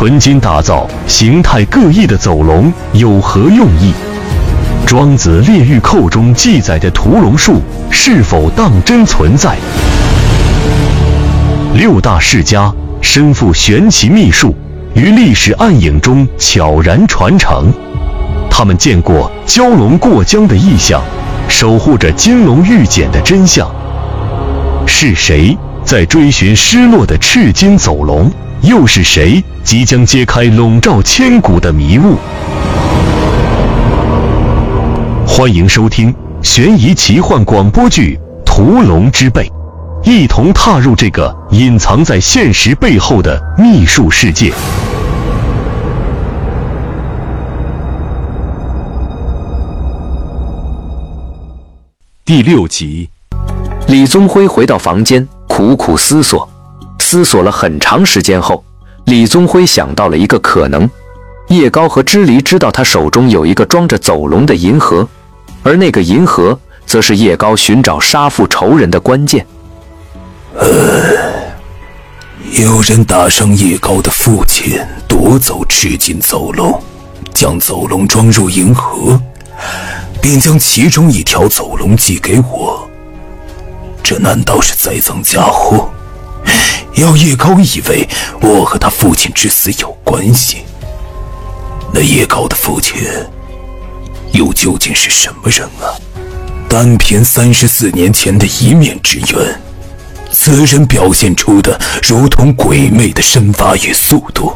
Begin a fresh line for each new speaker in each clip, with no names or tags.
纯金打造形态各异的走龙有何用意？庄子《列御寇》中记载的屠龙术是否当真存在？六大世家身负玄奇秘术，于历史暗影中悄然传承。他们见过蛟龙过江的异象，守护着金龙玉简的真相。是谁在追寻失落的赤金走龙？又是谁即将揭开笼罩千古的迷雾？欢迎收听悬疑奇幻广播剧《屠龙之辈》，一同踏入这个隐藏在现实背后的秘术世界。
第6集，
李宗辉回到房间，苦苦思索了很长时间后，李宗辉想到了一个可能：叶高和支离知道他手中有一个装着走龙的银盒，而那个银盒则是叶高寻找杀父仇人的关键。
有人打伤叶高的父亲，夺走赤金走龙，将走龙装入银盒，并将其中一条走龙寄给我。这难道是栽赃嫁祸？要叶高以为我和他父亲之死有关系。那叶高的父亲又究竟是什么人啊？单凭34年前的一面之缘，此人表现出的如同鬼魅的身法与速度，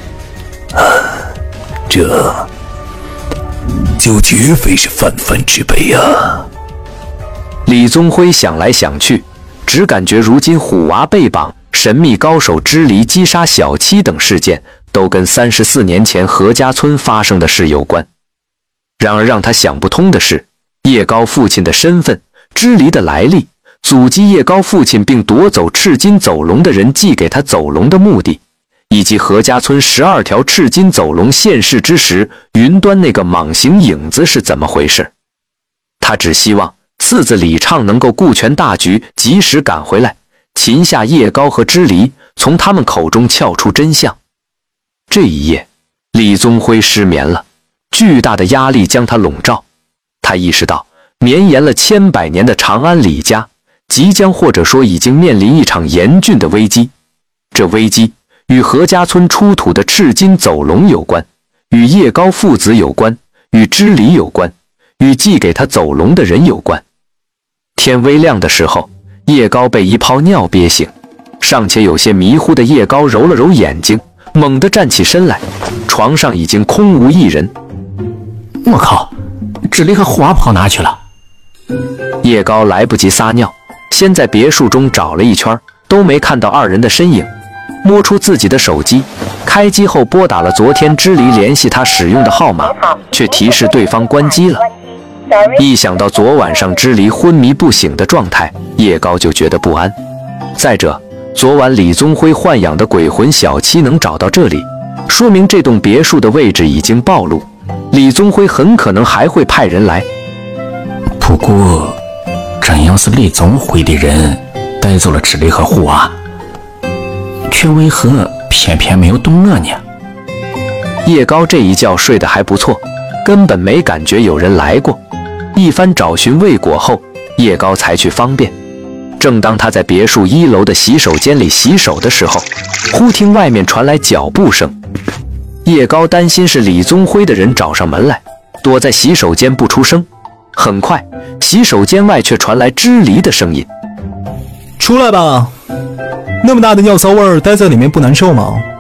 这就绝非是泛泛之辈啊！
李宗辉想来想去，只感觉如今虎娃被绑、神秘高手支离击杀小七等事件都跟34年前何家村发生的事有关。然而让他想不通的是，叶高父亲的身份、支离的来历、阻击叶高父亲并夺走赤金走龙的人寄给他走龙的目的，以及何家村12条赤金走龙现世之时，云端那个蟒形影子是怎么回事？他只希望次子李畅能够顾全大局，及时赶回来，擒下叶高和支离，从他们口中撬出真相。这一夜，李宗辉失眠了，巨大的压力将他笼罩。他意识到，绵延了千百年的长安李家，即将或者说已经面临一场严峻的危机。这危机与何家村出土的赤金走龙有关，与叶高父子有关，与支离有关，与寄给他走龙的人有关。天微亮的时候，叶高被一泡尿憋醒，尚且有些迷糊的叶高揉了揉眼睛，猛地站起身来，床上已经空无一人。
我靠，支离和虎娃跑哪去了？
叶高来不及撒尿，先在别墅中找了一圈，都没看到二人的身影。摸出自己的手机，开机后拨打了昨天支离联系他使用的号码，却提示对方关机了。一想到昨晚上支离昏迷不醒的状态，叶高就觉得不安。再者，昨晚李宗辉豢养的鬼魂小七能找到这里，说明这栋别墅的位置已经暴露，李宗辉很可能还会派人来。
不过，真要是李宗辉的人带走了支离和虎娃，却为何偏偏没有动我呢？
叶高这一觉睡得还不错，根本没感觉有人来过。一番找寻未果后，叶高才去方便。正当他在别墅1楼的洗手间里洗手的时候，忽听外面传来脚步声。叶高担心是李宗辉的人找上门来，躲在洗手间不出声。很快，洗手间外却传来支离的声音：“
出来吧，那么大的尿骚味儿，待在里面不难受吗？”